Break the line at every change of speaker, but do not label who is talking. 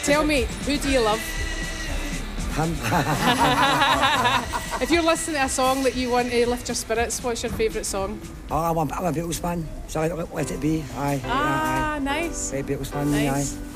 Tell me, who do you love?
Him.
If you're listening to a song that you want to lift your spirits, what's your favourite song?
I'm a Beatles fan, so Let It Be. Aye.
Ah, nice.
Great Beatles fan,
Nice.
aye.